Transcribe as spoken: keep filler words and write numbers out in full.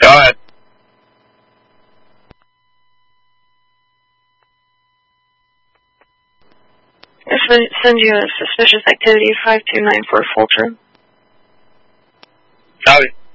Go ahead. This will send you a suspicious activity five two nine four Fultra. Copy.